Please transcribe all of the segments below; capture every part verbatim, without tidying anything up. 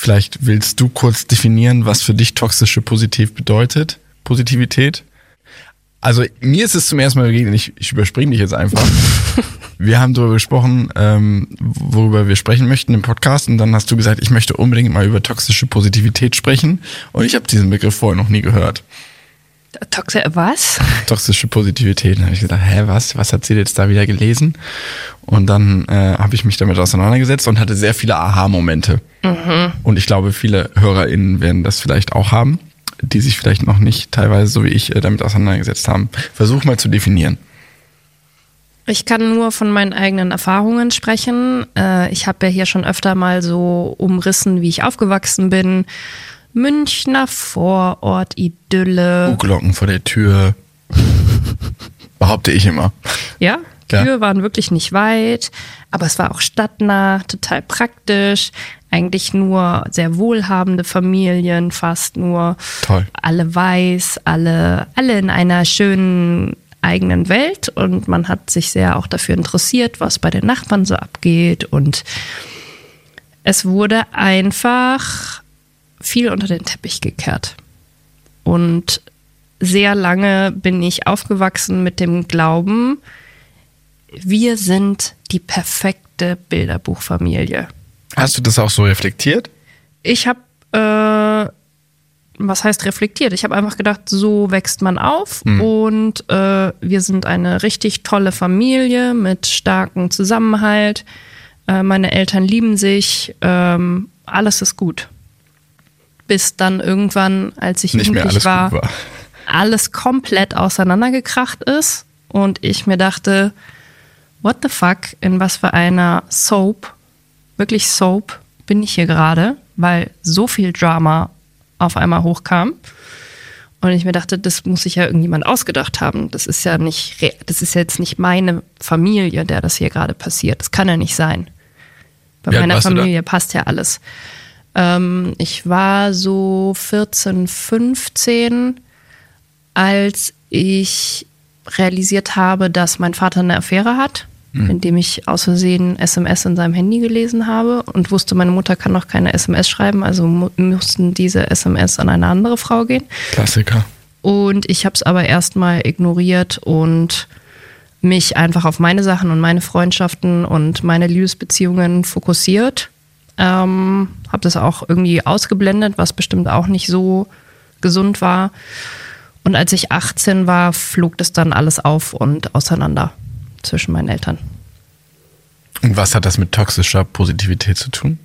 Vielleicht willst du kurz definieren, was für dich toxische Positiv bedeutet, Positivität. Also mir ist es zum ersten Mal begegnet, ich, ich überspringe dich jetzt einfach. Wir haben darüber gesprochen, ähm, worüber wir sprechen möchten im Podcast, und dann hast du gesagt, ich möchte unbedingt mal über toxische Positivität sprechen, und ich habe diesen Begriff vorher noch nie gehört. Toxi- was? Toxische Positivität. Dann habe ich gedacht, hä, was? Was hat sie jetzt da wieder gelesen? Und dann äh, habe ich mich damit auseinandergesetzt und hatte sehr viele Aha-Momente. Mhm. Und ich glaube, viele HörerInnen werden das vielleicht auch haben, die sich vielleicht noch nicht teilweise so wie ich äh, damit auseinandergesetzt haben. Versuch mal zu definieren. Ich kann nur von meinen eigenen Erfahrungen sprechen. Äh, ich habe ja hier schon öfter mal so umrissen, wie ich aufgewachsen bin. Münchner Vorort, Idylle. Kuhglocken vor der Tür. Behaupte ich immer. Ja, Ja. Kühe waren wirklich nicht weit, aber es war auch stadtnah, total praktisch. Eigentlich nur sehr wohlhabende Familien, fast nur. Toll. Alle weiß, alle, alle in einer schönen eigenen Welt, und man hat sich sehr auch dafür interessiert, was bei den Nachbarn so abgeht, und es wurde einfach viel unter den Teppich gekehrt. Und sehr lange bin ich aufgewachsen mit dem Glauben, wir sind die perfekte Bilderbuchfamilie. Hast du das auch so reflektiert? Ich habe, äh, was heißt reflektiert? Ich habe einfach gedacht, so wächst man auf, hm. und äh, wir sind eine richtig tolle Familie mit starkem Zusammenhalt. Äh, meine Eltern lieben sich, ähm, alles ist gut. Bis dann irgendwann, als ich Nicht mehr jugendlich alles war, gut war, alles komplett auseinandergekracht ist, und ich mir dachte, what the fuck, in was für einer Soap, wirklich Soap, bin ich hier gerade, weil so viel Drama auf einmal hochkam. Und ich mir dachte, das muss sich ja irgendjemand ausgedacht haben. Das ist ja nicht, das ist jetzt nicht meine Familie, der das hier gerade passiert. Das kann ja nicht sein. Bei Wie alt meiner warst du da? Familie passt ja alles. Ähm, ich war so vierzehn, fünfzehn, als ich realisiert habe, dass mein Vater eine Affäre hat, mhm. indem ich aus Versehen S M S in seinem Handy gelesen habe und wusste, meine Mutter kann noch keine S M S schreiben, also mu- mussten diese S M S an eine andere Frau gehen. Klassiker. Und ich habe es aber erstmal ignoriert und mich einfach auf meine Sachen und meine Freundschaften und meine Liebesbeziehungen fokussiert. Ähm, habe das auch irgendwie ausgeblendet, was bestimmt auch nicht so gesund war. Und als ich achtzehn war, flog das dann alles auf und auseinander zwischen meinen Eltern. Und was hat das mit toxischer Positivität zu tun?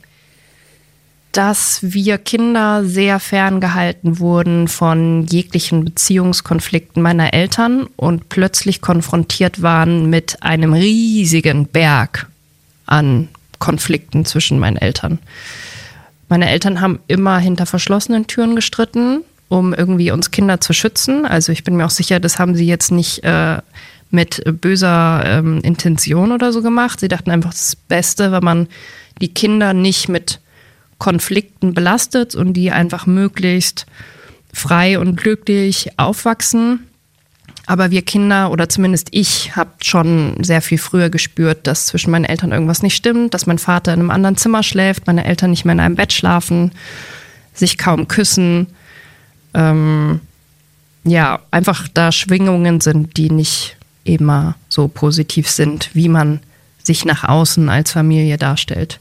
Dass wir Kinder sehr ferngehalten wurden von jeglichen Beziehungskonflikten meiner Eltern und plötzlich konfrontiert waren mit einem riesigen Berg an Konflikten zwischen meinen Eltern. Meine Eltern haben immer hinter verschlossenen Türen gestritten, um irgendwie uns Kinder zu schützen. Also ich bin mir auch sicher, das haben sie jetzt nicht äh, mit böser ähm, Intention oder so gemacht. Sie dachten einfach, das Beste, wenn man die Kinder nicht mit Konflikten belastet und die einfach möglichst frei und glücklich aufwachsen. Aber wir Kinder, oder zumindest ich, habe schon sehr viel früher gespürt, dass zwischen meinen Eltern irgendwas nicht stimmt, dass mein Vater in einem anderen Zimmer schläft, meine Eltern nicht mehr in einem Bett schlafen, sich kaum küssen. Ähm, ja, einfach da Schwingungen sind, die nicht immer so positiv sind, wie man sich nach außen als Familie darstellt.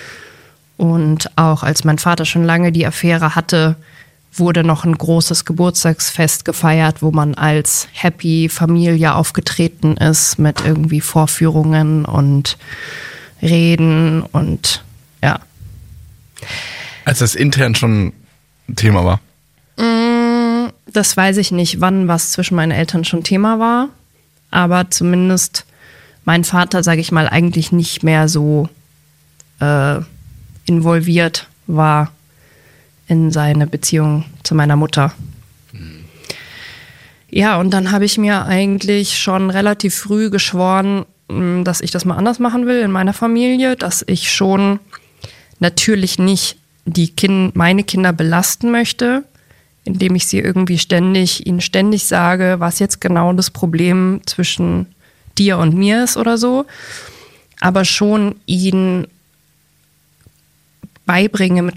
Und auch als mein Vater schon lange die Affäre hatte, wurde noch ein großes Geburtstagsfest gefeiert, wo man als Happy Familie aufgetreten ist mit irgendwie Vorführungen und Reden und ja. Als das intern schon ein Thema war? Das weiß ich nicht, wann was zwischen meinen Eltern schon Thema war, aber zumindest mein Vater, sage ich mal, eigentlich nicht mehr so äh, involviert war in seine Beziehung zu meiner Mutter. Mhm. Ja, und dann habe ich mir eigentlich schon relativ früh geschworen, dass ich das mal anders machen will in meiner Familie, dass ich schon natürlich nicht die kind, meine Kinder belasten möchte, indem ich sie irgendwie ständig, ihnen ständig sage, was jetzt genau das Problem zwischen dir und mir ist oder so, aber schon ihnen beibringe, mit